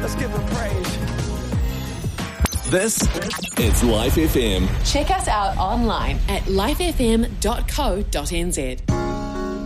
Let's give him praise. This is Life FM. Check us out online at lifefm.co.nz.